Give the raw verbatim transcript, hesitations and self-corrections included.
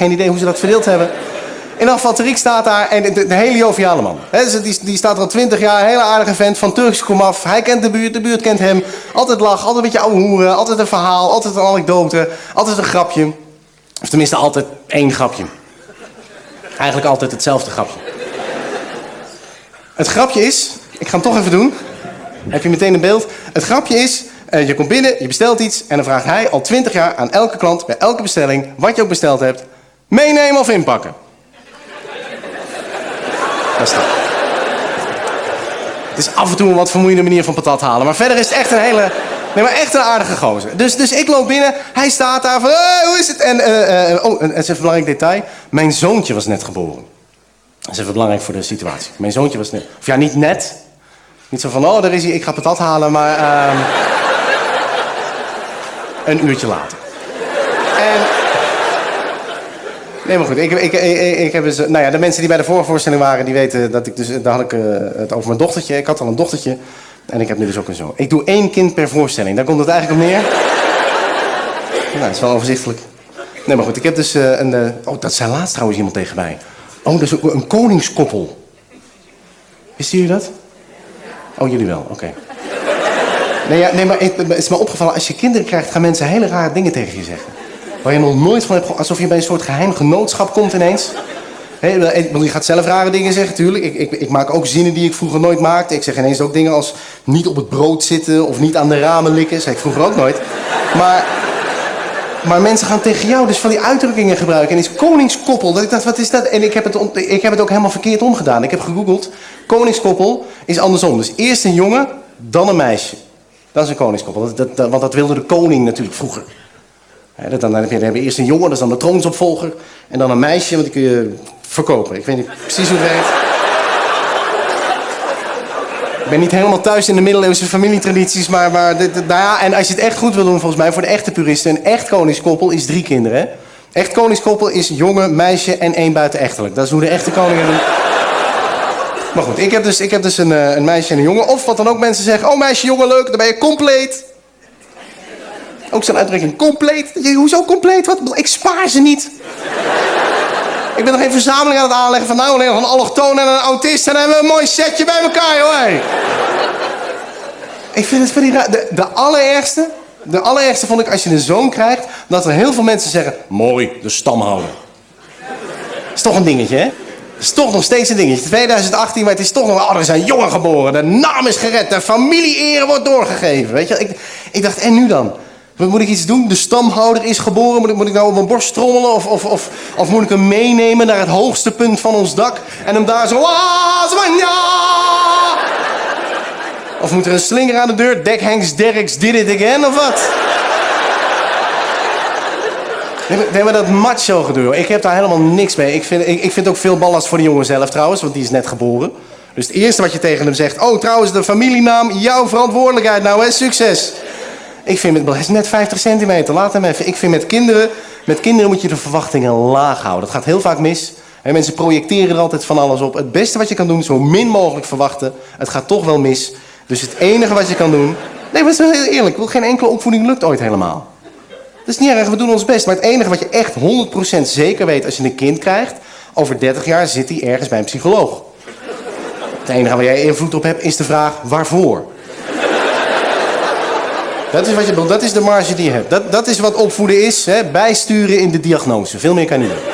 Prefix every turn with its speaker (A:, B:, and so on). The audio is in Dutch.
A: geen idee hoe ze dat verdeeld hebben. In ieder geval, Tariq staat daar en de, de hele joviale man. He, die, die staat er al twintig jaar, een hele aardige vent, van Turks komaf. Hij kent de buurt, de buurt kent hem. Altijd lach, altijd een beetje ouwe hoeren, altijd een verhaal, altijd een anekdote, altijd een grapje. Of tenminste, altijd één grapje. Eigenlijk altijd hetzelfde grapje. Het grapje is, ik ga hem toch even doen. Heb je meteen een beeld. Het grapje is, uh, je komt binnen, je bestelt iets en dan vraagt hij al twintig jaar aan elke klant, bij elke bestelling, wat je ook besteld hebt, meenemen of inpakken. Dat staat. Het is af en toe een wat vermoeiende manier van patat halen. Maar verder is het echt een hele... Nee, maar echt een aardige gozer. Dus, dus ik loop binnen, hij staat daar van... Hey, hoe is het? En, uh, uh, oh, het is even een belangrijk detail. Mijn zoontje was net geboren. Dat is even belangrijk voor de situatie. Mijn zoontje was net... Of ja, niet net. Niet zo van, oh, daar is hij, ik ga patat halen, maar... Uh, een uurtje later. En... Nee, maar goed, ik, ik, ik, ik heb dus... Nou ja, de mensen die bij de vorige voorstelling waren, die weten dat ik dus... Daar had ik uh, het over mijn dochtertje. Ik had al een dochtertje. En ik heb nu dus ook een zoon. Ik doe één kind per voorstelling. Daar komt het eigenlijk op neer. Nou, dat is wel overzichtelijk. Nee, maar goed, ik heb dus uh, een... Uh... Oh, dat zei laatst trouwens iemand tegen mij. Oh, dat is een, een koningskoppel. Wisten jullie dat? Oh, jullie wel, oké. Okay. Nee, ja, nee, maar het is me opgevallen. Als je kinderen krijgt, gaan mensen hele rare dingen tegen je zeggen. Waar je nog nooit van hebt gehoord. Alsof je bij een soort geheim genootschap komt ineens. He, je gaat zelf rare dingen zeggen, tuurlijk. Ik, ik, ik maak ook zinnen die ik vroeger nooit maakte. Ik zeg ineens ook dingen als niet op het brood zitten of niet aan de ramen likken. Dat zei ik vroeger ook nooit. Maar, maar mensen gaan tegen jou dus van die uitdrukkingen gebruiken. En is koningskoppel. Dat ik dacht, wat is dat? En ik heb, het, ik heb het ook helemaal verkeerd omgedaan. Ik heb gegoogeld. Koningskoppel is andersom. Dus eerst een jongen, dan een meisje. Dat is een koningskoppel. Dat, dat, dat, want dat wilde de koning natuurlijk vroeger. He, dat, dan, dan, heb je, dan heb je eerst een jongen, dat is dan de troonsopvolger. En dan een meisje, want die kun je verkopen. Ik weet niet precies hoe het werkt. Ik ben niet helemaal thuis in de middeleeuwse familietradities, maar... maar dit, dit, nou ja, en als je het echt goed wil doen, volgens mij, voor de echte puristen... een echt koningskoppel is drie kinderen, hè? Echt koningskoppel is jongen, meisje en één buitenechtelijk. Dat is hoe de echte koningen doen. Maar goed, ik heb dus, ik heb dus een, een meisje en een jongen. Of wat dan ook mensen zeggen, oh meisje, jongen, leuk, dan ben je compleet. Ook zo'n uitdrukking, compleet. Hoezo compleet? Wat? Ik spaar ze niet. Ik ben nog een verzameling aan het aanleggen van nou alleen nog een allochtoon en een autist. En dan hebben we een mooi setje bij elkaar, hoor. Hey. Ik vind het van die raar. De, de allerergste, de allerergste vond ik als je een zoon krijgt, dat er heel veel mensen zeggen, mooi, de stamhouder. Dat is toch een dingetje, hè? Dat is toch nog steeds een dingetje. twintig achttien, maar het is toch nog... Oh, er is een jongen geboren. De naam is gered. De familie-ere wordt doorgegeven. Weet je? Ik, ik dacht, en nu dan? Moet ik iets doen? De stamhouder is geboren. Moet ik, moet ik nou op mijn borst trommelen? Of, of, of, of moet ik hem meenemen naar het hoogste punt van ons dak? En hem daar zo... Of moet er een slinger aan de deur? Deckhanks Derricks did it again, of wat? Nee, maar dat macho gedoe, ik heb daar helemaal niks mee. Ik vind, ik, ik vind ook veel ballast voor de jongen zelf trouwens, want die is net geboren. Dus het eerste wat je tegen hem zegt... Oh, trouwens, de familienaam, jouw verantwoordelijkheid nou, hè? Succes. Ik vind, het is net vijftig centimeter, laat hem even. Ik vind met kinderen, met kinderen moet je de verwachtingen laag houden. Dat gaat heel vaak mis. En mensen projecteren er altijd van alles op. Het beste wat je kan doen, zo min mogelijk verwachten. Het gaat toch wel mis. Dus het enige wat je kan doen... Nee, maar dat is wel heel eerlijk. Geen enkele opvoeding lukt ooit helemaal. Dat is niet erg, we doen ons best. Maar het enige wat je echt honderd procent zeker weet als je een kind krijgt... over dertig jaar zit hij ergens bij een psycholoog. Het enige waar jij invloed op hebt is de vraag waarvoor. Dat is, wat je, dat is de marge die je hebt. Dat, dat is wat opvoeden is, hè? Bijsturen in de diagnose. Veel meer kan je niet doen.